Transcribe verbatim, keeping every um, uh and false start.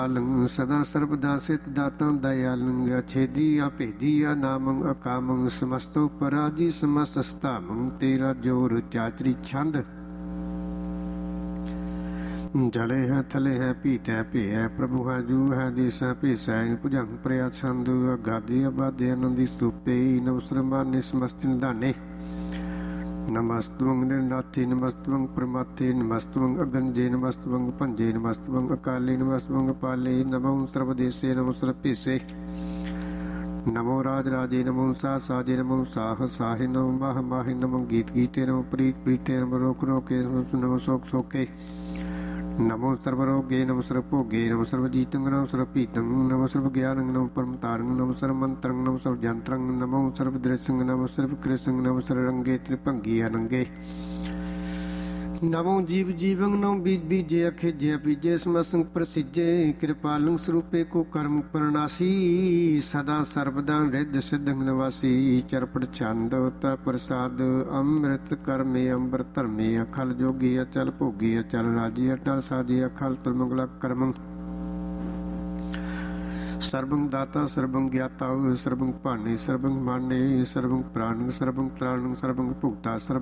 ਅਲੰਗ ਸਦਾ ਸਰਬਦਾ ਸਿਤ ਦਾਤਾਂ ਦਇਆਲੰਗ ਅਛੇਦੀ ਅਭੇਦੀ ਅਨਾਮੰ ਅਕਾਮੰ ਸਮਸਤੋ ਪਰਾਜੀ ਸਮਸਤ ਸਤਾਮੰ ਤੇਰਾ ਜੋਰ ਚਾਚਰੀ ਛੰਦ ਜਲੇ ਹੈ ਥਲੇ ਹੈ ਪੀਤੈ ਭੇ ਪ੍ਰਭੂ ਹੈ ਜੂ ਹੈ ਦੇਸੈ ਭੇਸੈ ਭੁਜੰਗ ਪ੍ਰਿਆ ਛੰਦ ਅਗਾਦੀ ਅਬਾਦੇ ਆਨੰਦੀ ਸਰੂਪੇ ਨਮਸਰ ਮਾਨੇ ਸਮਸਤ ਨਿਧਾਨੇ ਨਮਸਤਵੰ ਨਿਰਨਾਥੇ ਨਮਸਤਵੰ ਪ੍ਰਮਾਥੇ ਨਮਸਤਵੰ ਅਗੰਜੇ ਨਮਸਤਵੰ ਭੰਜੇ ਨਮਸਤਵੰ ਅਕਾਲੇ ਨਮਸਤਵੰ ਪਾਲੇ ਨਮੋ ਸਰਬਦੇਸੇ ਨਮੋ ਸਰਭੇਸੇ ਨਮੋ ਰਾਜ ਰਾਜੇ ਨਮੋ ਸਾ ਸਾਜੇ ਨਮੋ ਸਾਹ ਸਾਹੇ ਨਮੋ ਮਾਹ ਮਾਹੇ ਨਮੋ ਗੀਤ ਗੀਤੇ ਨਮੋ ਪ੍ਰੀਤ ਪ੍ਰੀਤੇ ਨਮੋ ਰੋਕ ਰੋਕੇ ਨਮੋ ਸੋਕ ਸੋਕੇ ਨਮੋ ਸਰਬ ਰੋਗੇ ਨਮੋ ਸਰਬ ਭੋਗੇ ਨਮੋ ਸਰਬ ਜੀਤੰ ਨਮੋ ਸਰਬ ਪੀਤੰ ਨਮੋ ਸਰਬ ਗਿਆਨੰ ਨਮੋ ਪਰਮ ਤਾਰੰ ਨਮੋ ਸਰਬ ਮੰਤਰੰ ਨਮੋ ਸਰਬ ਜੰਤਰੰ ਨਮੋ ਸਰਬ ਦ੍ਰਿਸ਼ੰ ਨਮੋ ਸਰਬ ਕ੍ਰਿਸ਼ੰ ਨਮੋ ਸਰਬ ਰੰਗੇ ਤ੍ਰਿਭੰਗੀ ਅਨੰਗੇ ਨਮੋ ਜੀਵ ਜੀਵੰ ਨਮੋ ਬੀਜ ਬੀਜੇ ਅਖੇਜੇ ਬੀਜੇ ਸਮਸੰ ਪ੍ਰਸਿਜੇ ਕਿਰਪਾਲੰ ਸਰੂਪੇ ਕੋ ਕਰਮ ਪ੍ਰਣਾਸੀ ਸਦਾ ਸਰਬਦਾ ਰਿੱਧ ਸਿੱਧੰ ਨਿਵਾਸੀ ਚਰਪਟ ਛੰਦ ਤਾ ਪ੍ਰਸਾਦ ਅੰਮ੍ਰਿਤ ਕਰਮੇ ਅੰਬਰ ਧਰਮੇ ਅਖਲ ਜੋਗੀ ਅਚਲ ਭੋਗੀ ਅਚਲ ਰਾਜੀ ਅਟਲ ਸਾਜੀ ਅਖਲ ਤਲਮੰਗਲਾ ਕਰਮੰ ਸਰਬੰ ਦਾਤਾ ਸਰਬੰ ਗਿਆਤਾ ਸਰਬੰ ਭਾਨੇ ਸਰਬੰ ਮਾਨੇ ਸਰਬੰ ਪ੍ਰਾਣੰ ਸਰਬੰ ਤ੍ਰਾਣੰ ਸਰਬੰ ਭੁਗਤਾ ਸਰਬ